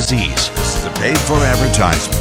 disease. This is a paid-for advertisement.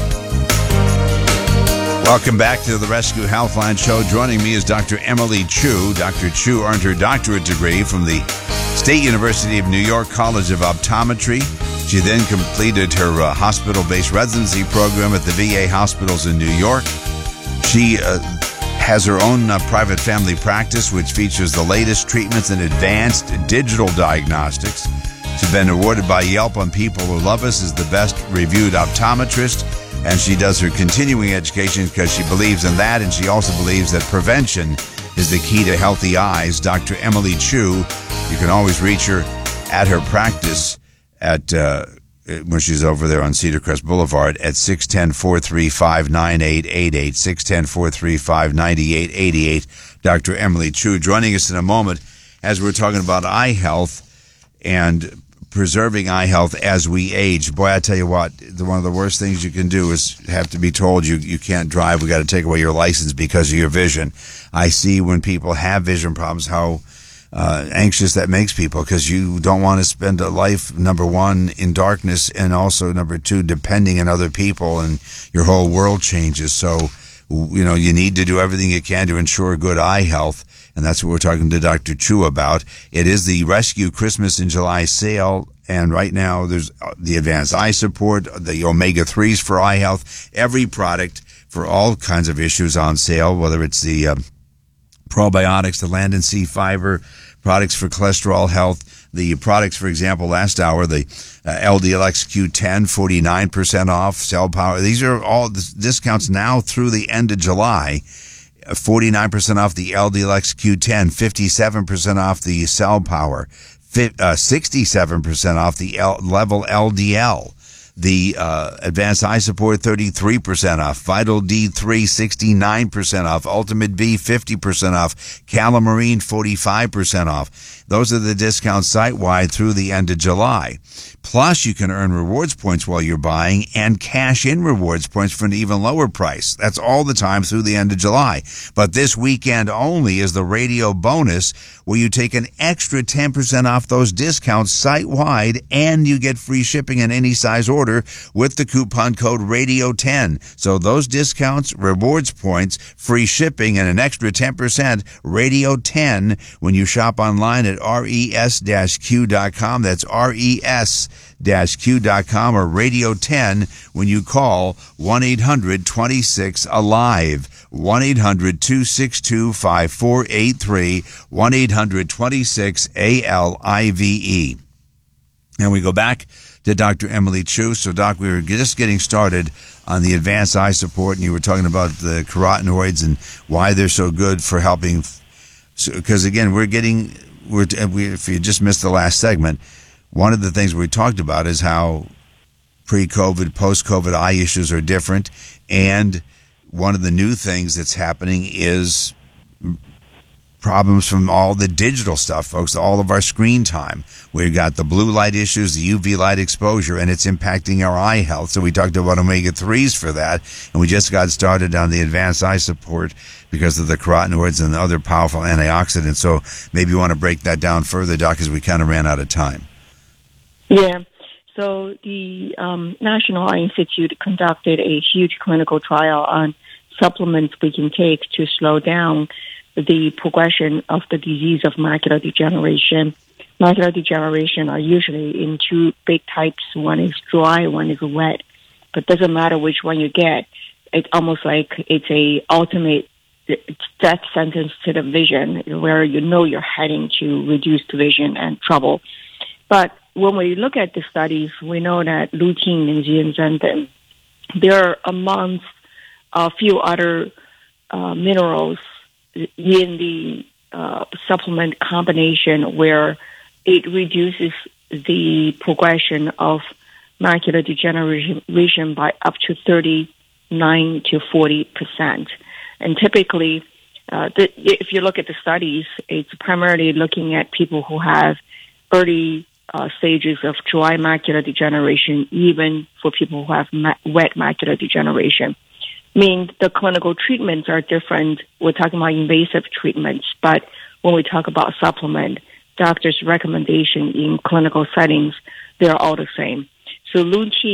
Welcome back to the Rescue Healthline Show. Joining me is Dr. Emily Chu. Dr. Chu earned her doctorate degree from the State University of New York College of Optometry. She then completed her hospital-based residency program at the VA hospitals in New York. She has her own private family practice, which features the latest treatments and advanced digital diagnostics. She's been awarded by Yelp on People Who Love Us as the best reviewed optometrist. And she does her continuing education because she believes in that, and she also believes that prevention is the key to healthy eyes. Dr. Emily Chu, you can always reach her at her practice at when she's over there on Cedar Crest Boulevard at 610-435-9888, 610-435-9888. Dr. Emily Chu joining us in a moment as we're talking about eye health and preserving eye health as we age. Boy, I tell you what, one of the worst things you can do is have to be told you can't drive. We got to take away your license because of your vision. I see when people have vision problems how anxious that makes people, because you don't want to spend a life, number one, in darkness, and also, number two, depending on other people, and your whole world changes. So, you need to do everything you can to ensure good eye health. And that's what we're talking to Dr. Chu about. It is the Rescue Christmas in July sale, and right now there's the advanced eye support, the omega-3s for eye health, every product for all kinds of issues on sale, whether it's the probiotics, the Landon C fiber, products for cholesterol health, the products, for example, last hour, the LDLX Q10, 49% off, Cell Power. These are all the discounts now through the end of July. 49% off the LDLX Q10, 57% off the Cell Power, 67% off the Level LDL, the Advanced Eye Support, 33% off, Vital D3, 69% off, Ultimate B, 50% off, Calamarine, 45% off. Those are the discounts site-wide through the end of July. Plus, you can earn rewards points while you're buying and cash in rewards points for an even lower price. That's all the time through the end of July. But this weekend only is the radio bonus, where you take an extra 10% off those discounts site-wide, and you get free shipping in any size order with the coupon code RADIO10. So those discounts, rewards points, free shipping, and an extra 10%, RADIO10, when you shop online at res-q.com. That's res-q.com, or Radio 10 when you call 1-800-26-ALIVE, 1-800-262-5483, 1-800-26-ALIVE. And we go back to Dr. Emily Chu. So, Doc, we were just getting started on the advanced eye support, and you were talking about the carotenoids and why they're so good for helping. Because, again, if you just missed the last segment, one of the things we talked about is how pre-COVID, post-COVID eye issues are different. And one of the new things that's happening is problems from all the digital stuff, folks, all of our screen time. We've got the blue light issues, the UV light exposure, and it's impacting our eye health. So we talked about omega-3s for that, and we just got started on the advanced eye support because of the carotenoids and the other powerful antioxidants. So maybe you want to break that down further, Doc, because we kind of ran out of time. Yeah. So the National Eye Institute conducted a huge clinical trial on supplements we can take to slow down the progression of the disease of macular degeneration. Macular degeneration are usually in two big types. One is dry, one is wet. But it doesn't matter which one you get. It's almost like it's a ultimate death sentence to the vision, where you're heading to reduced vision and trouble. But when we look at the studies, we know that lutein and zeaxanthin, they're amongst a few other minerals in the supplement combination where it reduces the progression of macular degeneration by up to 39 to 40%. And typically, if you look at the studies, it's primarily looking at people who have early stages of dry macular degeneration, even for people who have wet macular degeneration. I mean, the clinical treatments are different. We're talking about invasive treatments, but when we talk about supplement, doctors' recommendation in clinical settings, they're all the same. So lutein